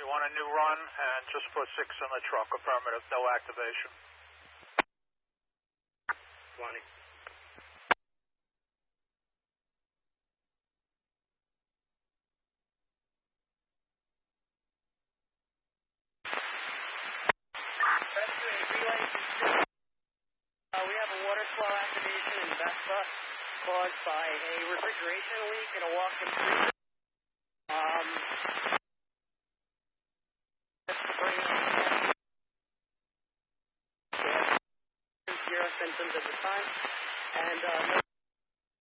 want a new run and just put 6 in the truck. Affirmative, no activation. 20. We have a water flow activation in Vespa caused by a refrigeration leak in a walk-in freezer. Zero symptoms at the time, and